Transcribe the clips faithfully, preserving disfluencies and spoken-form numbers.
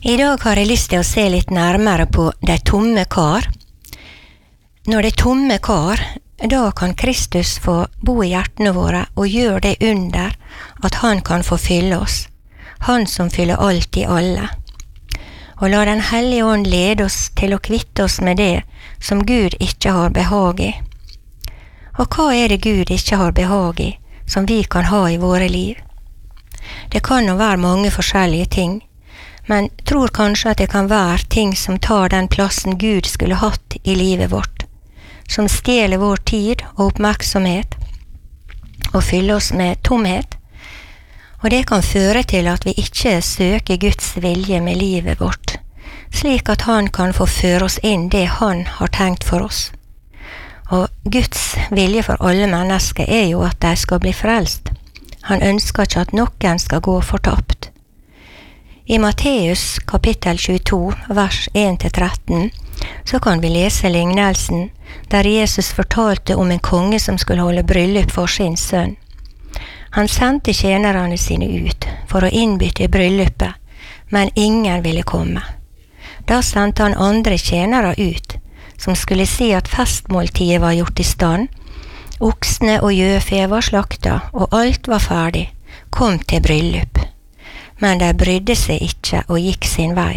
I dag har jeg lyst til å se litt nærmere på de tomme kar. Når det er tomme kar, da kan Kristus få bo i hjertene våre og gjøre det under at han kan få fylle oss, han som fyller alt i alle. Og la den hellige ånd lede oss til å kvitte oss med det som Gud ikke har behag i. Og hva er det Gud ikke har behag i, som vi kan ha i våre liv? Det kan jo være mange forskjellige ting, men tror kanskje at det kan være ting som tar den plassen Gud skulle hatt i livet vårt, som stjeler vår tid og oppmerksomhet, og fyller oss med tomhet. Og det kan føre til at vi ikke søker Guds vilje med livet vårt, slik at han kan få føre oss inn det han har tenkt for oss. Og Guds vilje for alle mennesker er jo at de skal bli frelst. Han ønsker ikke at noen skal gå fortapt. I Matteus kapittel tjueto, vers en til tretten, så kan vi lese lignelsen der Jesus fortalte om en konge som skulle holde bryllup for sin sønn. Han sendte tjenerne sine ut for å innbytte i bryllupet, men ingen ville komme. Da sendte han andre tjenere ut, som skulle si at festmåltidet var gjort i stand, oksene og gjøfe var slakta, og alt var ferdig, kom til bryllup. Men de brydde seg ikke og gikk sin vei.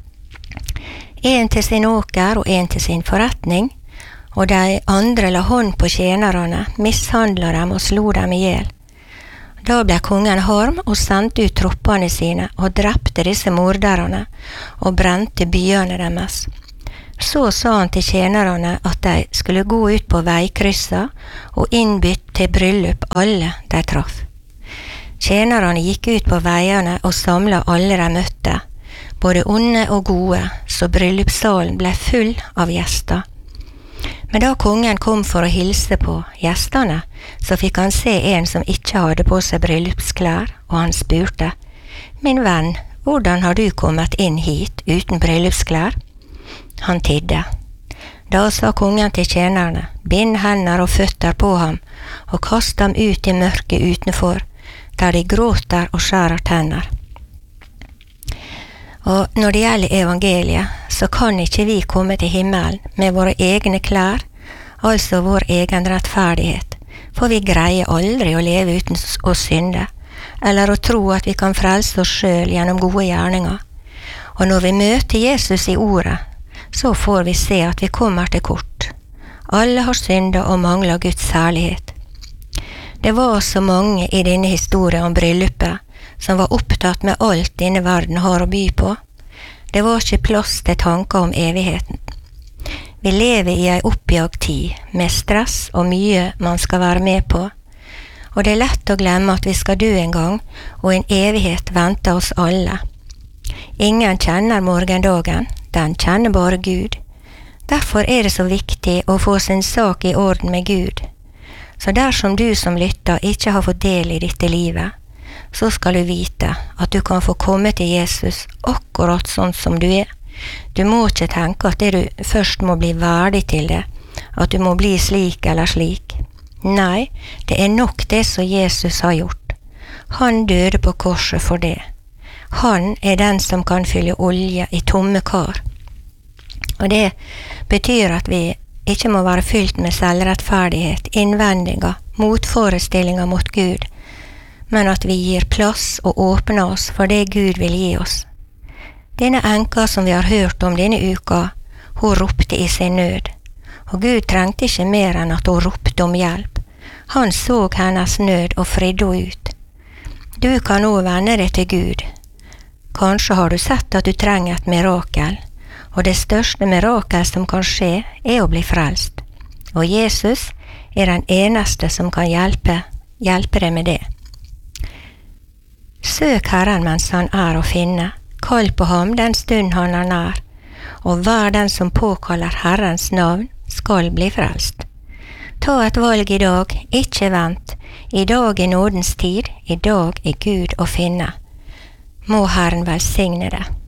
En til sin åker og en til sin forretning, og de andre la hånd på tjenerne, mishandla dem og slo dem ihjel. Da ble kongen harm og sendte ut troppene sine og drepte disse morderne og brente byene deres. Så sa han til tjenerne at de skulle gå ut på veikryssa og innbytte til bryllup alle de traff. Tjenerne gikk ut på veiene og samlet alle de møtte, både onde og gode, så bryllupssalen ble full av gjester. Men da kongen kom for å hilse på gjestene, så fikk han se en som ikke hadde på seg bryllupsklær, og han spurte: «Min venn, hvordan har du kommet inn hit uten bryllupsklær?» Han tidde. Da sa kongen til tjenerne: «Bind hender og føtter på ham, og kast ham ut i mørket utenfor, der de gråter og skjærer tenner.» Og når det gjelder evangeliet, så kan ikke vi komme til himmelen med våre egne klær, altså vår egen rettferdighet, for vi greier aldri å leve uten å synde, eller å tro at vi kan frelse oss selv gjennom gode gjerninger. Og når vi møter Jesus i ordet, så får vi se at vi kommer til kort. Alle har syndet og mangler Guds herlighet. Det var så mange i denne historien om bryllupet som var opptatt med alt denne verden har å by på. Det var ikke plass til tanker om evigheten. Vi lever i ei oppjagt tid, med stress og mye man skal være med på. Og det er lett å glemme at vi skal dø en gang, og en evighet venter oss alle. Ingen kjenner morgendagen, den kjenner bare Gud. Derfor er det så viktig å få sin sak i orden med Gud. Så dersom du som lytter ikke har fått del i dette livet, så skal du vite at du kan få komme til Jesus akkurat sånn som du er. Du må ikke tenke at det du først må bli verdig til det, at du må bli slik eller slik. Nei, det er nok det som Jesus har gjort. Han døde på korset for det. Han er den som kan fylle olje i tomme kar. Og det betyr at vi ikke må være fylt med selvrettferdighet, innvendinger, motforestillinger mot Gud, men at vi gir plass og åpner oss for det Gud vil gi oss. Denne enka som vi har hørt om denne uka, hun ropte i sin nød, og Gud trengte ikke mer enn at hun ropte om hjelp. Han så hennes nød og fridde henne ut. Du kan nå vende deg til Gud. Kanskje har du sett at du trenger et mirakel, og det største mirakel som kan skje er å bli frelst. Og Jesus er den eneste som kan hjelpe, hjelpe deg med det. Søk Herren mens han er å finne, kall på ham den stund han er nær, og hver den som påkaller Herrens navn skal bli frelst. Ta et valg i dag, ikke vent. I dag er nådens tid, i dag er Gud å finne. Må Herren velsigne det.